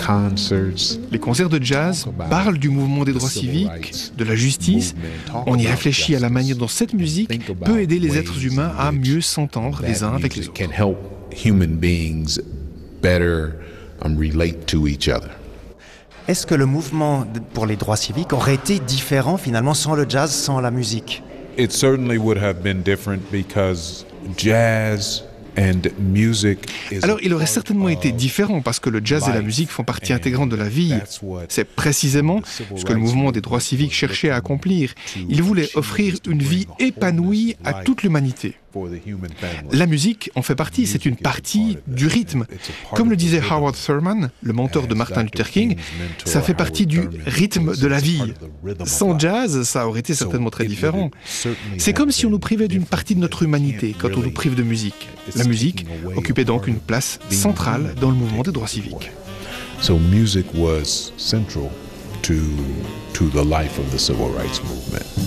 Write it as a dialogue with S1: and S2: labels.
S1: Les concerts de jazz parlent du mouvement des droits civiques, de la justice. On y réfléchit à la manière dont cette musique peut aider les êtres humains à mieux s'entendre les uns avec les autres.
S2: Est-ce que le mouvement pour les droits civiques aurait été différent finalement sans le jazz, sans la musique?
S3: It certainly would have been different because jazz and music is
S1: Alors, il aurait certainement été différent parce que le jazz et la musique font partie intégrante de la vie. C'est précisément ce que le mouvement des droits civiques cherchait à accomplir. Il voulait offrir une vie épanouie à toute l'humanité. La musique en fait partie, c'est une partie du rythme. Comme le disait Howard Thurman, le mentor de Martin Luther King, ça fait partie du rythme de la vie. Sans jazz, ça aurait été certainement très différent. C'est comme si on nous privait d'une partie de notre humanité quand on nous prive de musique. La musique occupait donc une place centrale dans le mouvement des droits civiques.
S3: So music was central to the life of the civil rights movement.